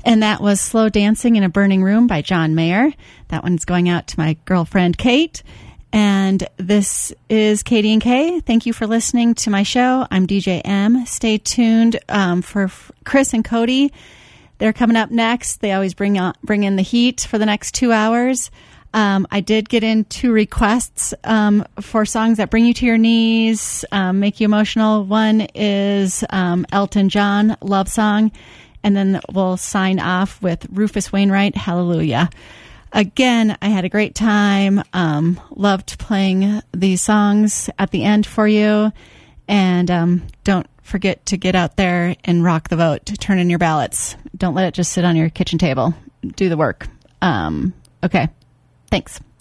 And that was Slow Dancing in a Burning Room by John Mayer. That one's going out to my girlfriend, Kate. And this is Katie and Kay. Thank you for listening to my show. I'm DJ M. Stay tuned for Chris and Cody. They're coming up next. They always bring in the heat for the next 2 hours. I did get in 2 requests for songs that bring you to your knees, make you emotional. One is Elton John, Love Song. And then we'll sign off with Rufus Wainwright, Hallelujah. Again, I had a great time. Loved playing these songs at the end for you. And don't forget to get out there and rock the vote. Turn in your ballots. Don't let it just sit on your kitchen table. Do the work. Okay. Thanks.